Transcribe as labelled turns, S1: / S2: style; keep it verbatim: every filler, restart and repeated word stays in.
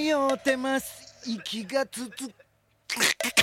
S1: 酔ってます息が続く